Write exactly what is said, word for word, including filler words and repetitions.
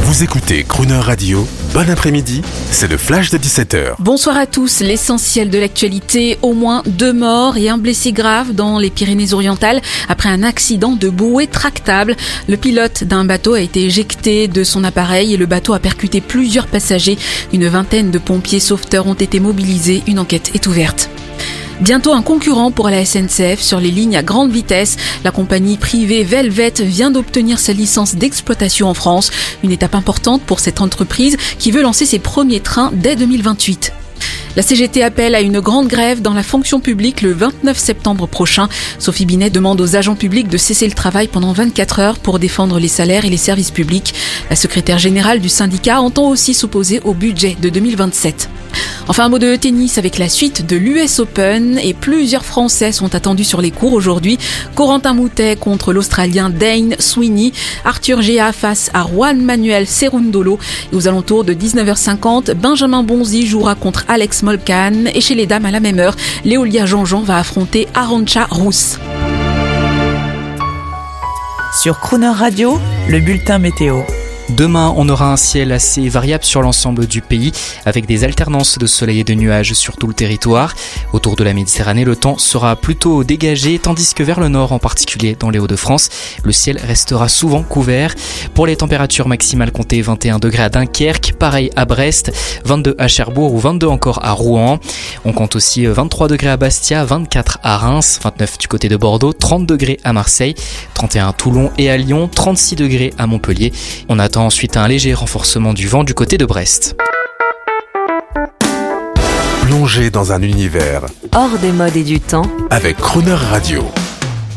Vous écoutez Crooner Radio, bon après-midi, c'est le flash de dix-sept heures. Bonsoir à tous, l'essentiel de l'actualité, au moins deux morts et un blessé grave dans les Pyrénées-Orientales après un accident de bouée tractable. Le pilote d'un bateau a été éjecté de son appareil et le bateau a percuté plusieurs passagers. Une vingtaine de pompiers sauveteurs ont été mobilisés, une enquête est ouverte. Bientôt un concurrent pour la S N C F sur les lignes à grande vitesse. La compagnie privée Velvet vient d'obtenir sa licence d'exploitation en France. Une étape importante pour cette entreprise qui veut lancer ses premiers trains dès deux mille vingt-huit. La C G T appelle à une grande grève dans la fonction publique le vingt-neuf septembre prochain. Sophie Binet demande aux agents publics de cesser le travail pendant vingt-quatre heures pour défendre les salaires et les services publics. La secrétaire générale du syndicat entend aussi s'opposer au budget de deux mille vingt-sept. Enfin, un mot de tennis avec la suite de l'U S Open et plusieurs Français sont attendus sur les cours aujourd'hui. Corentin Moutet contre l'Australien Dane Sweeney, Arthur Gea face à Juan Manuel Cerundolo et aux alentours de dix-neuf heures cinquante, Benjamin Bonzi jouera contre Alex Molcan et chez les dames à la même heure, Léolia Jean-Jean va affronter Arantxa Rus. Sur Crooner Radio, le bulletin météo. Demain, on aura un ciel assez variable sur l'ensemble du pays, avec des alternances de soleil et de nuages sur tout le territoire. Autour de la Méditerranée, le temps sera plutôt dégagé, tandis que vers le nord, en particulier dans les Hauts-de-France, le ciel restera souvent couvert. Pour les températures maximales, comptez vingt et un degrés à Dunkerque, pareil à Brest, vingt-deux à Cherbourg ou vingt-deux encore à Rouen. On compte aussi vingt-trois degrés à Bastia, vingt-quatre à Reims, vingt-neuf du côté de Bordeaux, trente degrés à Marseille, trente et un à Toulon et à Lyon, trente-six degrés à Montpellier. On attend ensuite un léger renforcement du vent du côté de Brest. Plongez dans un univers hors des modes et du temps avec Crooner Radio.